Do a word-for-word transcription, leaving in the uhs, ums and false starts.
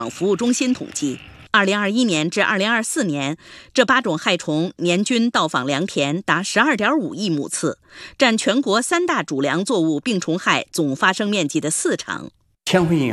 服务中心统计，二零二一年至二零二四年，这八种害虫年均到访良田达十二点五亿亩次，占全国三大主粮作物病虫害总发生面积的四成。 千回应